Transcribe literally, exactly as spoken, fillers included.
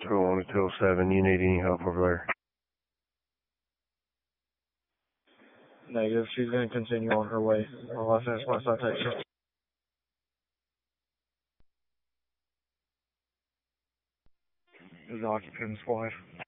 two one to two oh seven, you need any help over there? Negative, she's going to continue on her way. I'll finish my citation. His occupant's wife.